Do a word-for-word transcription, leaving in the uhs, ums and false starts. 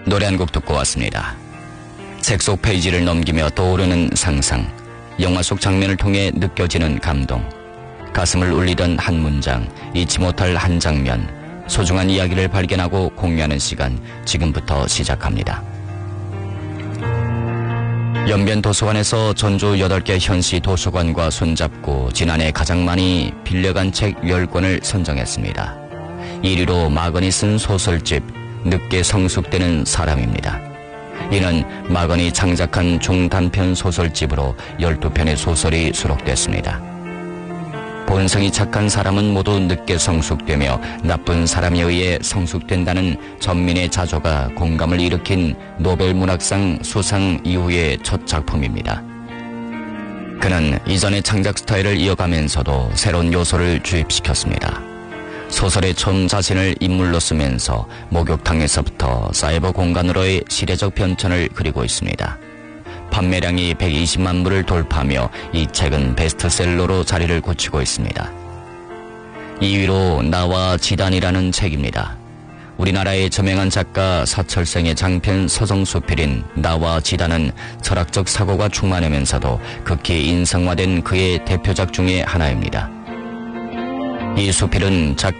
노래 한 곡 듣고 왔습니다. 책 속 페이지를 넘기며 떠오르는 상상, 영화 속 장면을 통해 느껴지는 감동, 가슴을 울리던 한 문장, 잊지 못할 한 장면, 소중한 이야기를 발견하고 공유하는 시간, 지금부터 시작합니다. 연변 도서관에서 전주 여덟 개 현시 도서관과 손잡고 지난해 가장 많이 빌려간 책 열 권을 선정했습니다. 일 위로 마건이 쓴 소설집 늦게 성숙되는 사람입니다. 이는 마건이 창작한 중단편 소설집으로 열두 편의 소설이 수록됐습니다. 본성이 착한 사람은 모두 늦게 성숙되며 나쁜 사람에 의해 성숙된다는 전민의 자조가 공감을 일으킨 노벨 문학상 수상 이후의 첫 작품입니다. 그는 이전의 창작 스타일을 이어가면서도 새로운 요소를 주입시켰습니다. 소설의 처음 자신을 인물로 쓰면서 목욕탕에서부터 사이버 공간으로의 시대적 변천을 그리고 있습니다. 판매량이 백이십만 부를 돌파하며 이 책은 베스트셀러로 자리를 굳히고 있습니다. 이 위로 나와 지단이라는 책입니다. 우리나라의 저명한 작가 사철생의 장편 서정수필인 나와 지단은 철학적 사고가 충만하면서도 극히 인성화된 그의 대표작 중의 하나입니다. 이 수필은 작가